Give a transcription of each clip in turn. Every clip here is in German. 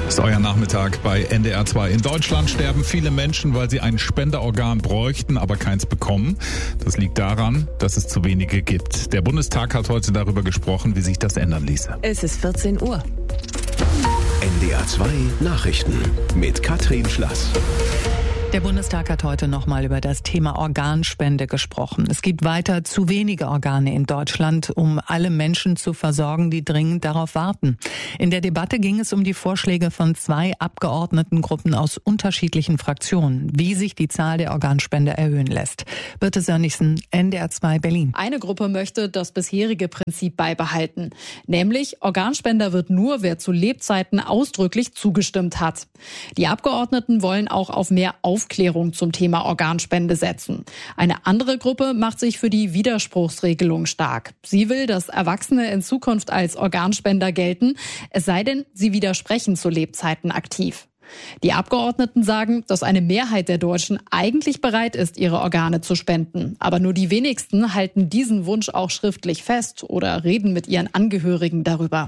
Das ist euer Nachmittag bei NDR 2. In Deutschland sterben viele Menschen, weil sie ein Spenderorgan bräuchten, aber keins bekommen. Das liegt daran, dass es zu wenige gibt. Der Bundestag hat heute darüber gesprochen, wie sich das ändern ließe. Es ist 14 Uhr. NDR 2 Nachrichten mit Katrin Schlass. Der Bundestag hat heute nochmal über das Thema Organspende gesprochen. Es gibt weiter zu wenige Organe in Deutschland, um alle Menschen zu versorgen, die dringend darauf warten. In der Debatte ging es um die Vorschläge von 2 Abgeordnetengruppen aus unterschiedlichen Fraktionen, wie sich die Zahl der Organspender erhöhen lässt. Birte Sönnigsen, NDR 2 Berlin. Eine Gruppe möchte das bisherige Prinzip beibehalten. Nämlich, Organspender wird nur, wer zu Lebzeiten ausdrücklich zugestimmt hat. Die Abgeordneten wollen auch auf mehr Aufklärung zum Thema Organspende setzen. Eine andere Gruppe macht sich für die Widerspruchsregelung stark. Sie will, dass Erwachsene in Zukunft als Organspender gelten, es sei denn, sie widersprechen zu Lebzeiten aktiv. Die Abgeordneten sagen, dass eine Mehrheit der Deutschen eigentlich bereit ist, ihre Organe zu spenden. Aber nur die wenigsten halten diesen Wunsch auch schriftlich fest oder reden mit ihren Angehörigen darüber.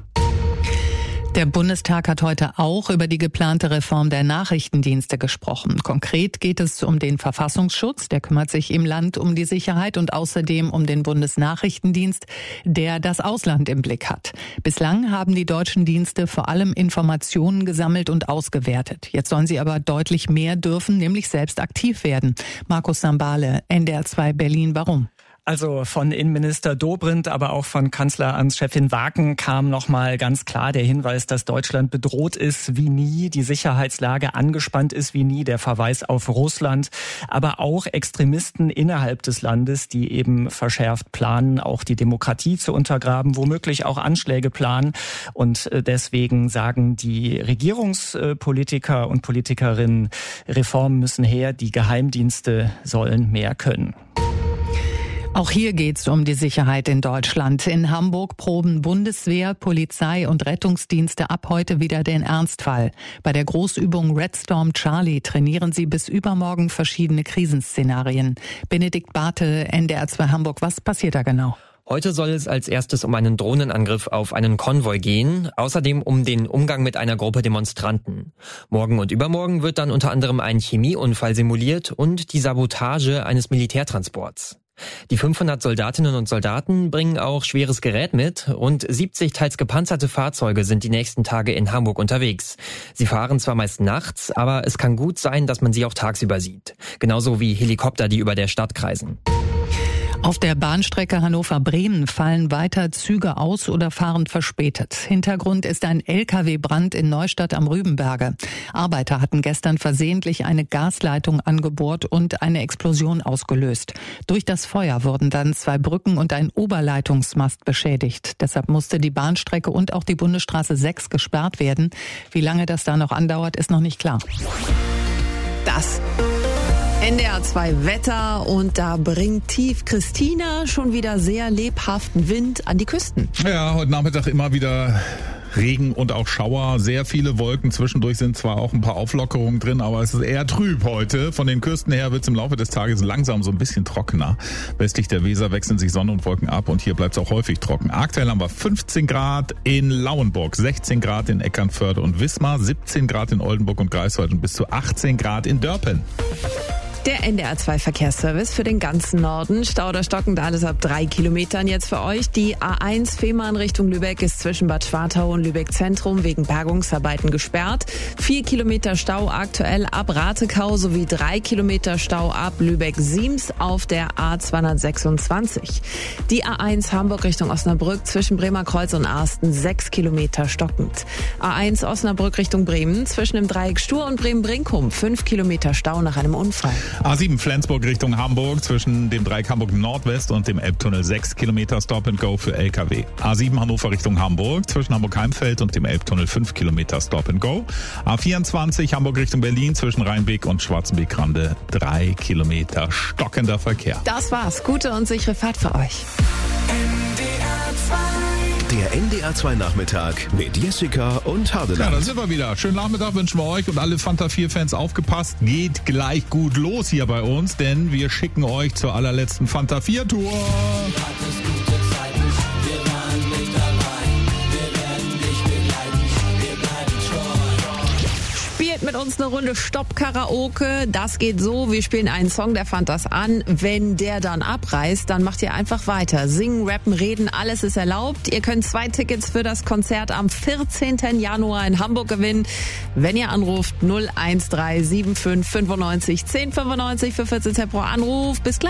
Der Bundestag hat heute auch über die geplante Reform der Nachrichtendienste gesprochen. Konkret geht es um den Verfassungsschutz, der kümmert sich im Land um die Sicherheit und außerdem um den Bundesnachrichtendienst, der das Ausland im Blick hat. Bislang haben die deutschen Dienste vor allem Informationen gesammelt und ausgewertet. Jetzt sollen sie aber deutlich mehr dürfen, nämlich selbst aktiv werden. Markus Sambale, NDR 2 Berlin, warum? Also von Innenminister Dobrindt, aber auch von Kanzleramtschefin Waken kam nochmal ganz klar der Hinweis, dass Deutschland bedroht ist wie nie, die Sicherheitslage angespannt ist wie nie, der Verweis auf Russland, aber auch Extremisten innerhalb des Landes, die eben verschärft planen, auch die Demokratie zu untergraben, womöglich auch Anschläge planen. Und deswegen sagen die Regierungspolitiker und Politikerinnen, Reformen müssen her, die Geheimdienste sollen mehr können. Auch hier geht's um die Sicherheit in Deutschland. In Hamburg proben Bundeswehr, Polizei und Rettungsdienste ab heute wieder den Ernstfall. Bei der Großübung Red Storm Charlie trainieren sie bis übermorgen verschiedene Krisenszenarien. Benedikt Barthe, NDR 2 Hamburg, was passiert da genau? Heute soll es als erstes um einen Drohnenangriff auf einen Konvoi gehen, außerdem um den Umgang mit einer Gruppe Demonstranten. Morgen und übermorgen wird dann unter anderem ein Chemieunfall simuliert und die Sabotage eines Militärtransports. Die 500 Soldatinnen und Soldaten bringen auch schweres Gerät mit. Rund 70 teils gepanzerte Fahrzeuge sind die nächsten Tage in Hamburg unterwegs. Sie fahren zwar meist nachts, aber es kann gut sein, dass man sie auch tagsüber sieht. Genauso wie Helikopter, die über der Stadt kreisen. Auf der Bahnstrecke Hannover-Bremen fallen weiter Züge aus oder fahren verspätet. Hintergrund ist ein LKW-Brand in Neustadt am Rübenberge. Arbeiter hatten gestern versehentlich eine Gasleitung angebohrt und eine Explosion ausgelöst. Durch das Feuer wurden dann 2 Brücken und ein Oberleitungsmast beschädigt. Deshalb musste die Bahnstrecke und auch die Bundesstraße 6 gesperrt werden. Wie lange das da noch andauert, ist noch nicht klar. Das NDR 2 Wetter, und da bringt Tief Christina schon wieder sehr lebhaften Wind an die Küsten. Ja, heute Nachmittag immer wieder Regen und auch Schauer, sehr viele Wolken. Zwischendurch sind zwar auch ein paar Auflockerungen drin, aber es ist eher trüb heute. Von den Küsten her wird es im Laufe des Tages langsam so ein bisschen trockener. Westlich der Weser wechseln sich Sonne und Wolken ab und hier bleibt es auch häufig trocken. Aktuell haben wir 15 Grad in Lauenburg, 16 Grad in Eckernförde und Wismar, 17 Grad in Oldenburg und Greifswald und bis zu 18 Grad in Dörpen. Der NDR 2 Verkehrsservice für den ganzen Norden. Stau oder stockend, alles ab 3 Kilometern jetzt für euch. Die A1 Fehmarn Richtung Lübeck ist zwischen Bad Schwartau und Lübeck Zentrum wegen Bergungsarbeiten gesperrt. 4 Kilometer Stau aktuell ab Ratekau sowie 3 Kilometer Stau ab Lübeck-Siems auf der A226. Die A1 Hamburg Richtung Osnabrück zwischen Bremerkreuz und Arsten 6 Kilometer stockend. A1 Osnabrück Richtung Bremen zwischen dem Dreieck Stur und Bremen-Brinkum 5 Kilometer Stau nach einem Unfall. A7 Flensburg Richtung Hamburg zwischen dem Dreieck Hamburg Nordwest und dem Elbtunnel 6 Kilometer Stop and Go für LKW. A7 Hannover Richtung Hamburg zwischen Hamburg-Heimfeld und dem Elbtunnel 5 Kilometer Stop and Go. A24 Hamburg Richtung Berlin zwischen Rheinbeek und Schwarzenbeek-Rande 3 Kilometer stockender Verkehr. Das war's. Gute und sichere Fahrt für euch. Der NDR 2 Nachmittag mit Jessica und Hardeland. Ja, da sind wir wieder. Schönen Nachmittag wünschen wir euch und alle Fanta 4-Fans aufgepasst. Geht gleich gut los hier bei uns, denn wir schicken euch zur allerletzten Fanta 4-Tour. mit uns eine Runde Stopp-Karaoke. Das geht so, wir spielen einen Song, der fand das an. Wenn der dann abreißt, dann macht ihr einfach weiter. Singen, rappen, reden, alles ist erlaubt. Ihr könnt 2 Tickets für das Konzert am 14. Januar in Hamburg gewinnen. Wenn ihr anruft 01375 95 1095 für 14 Cent pro Anruf. Bis gleich.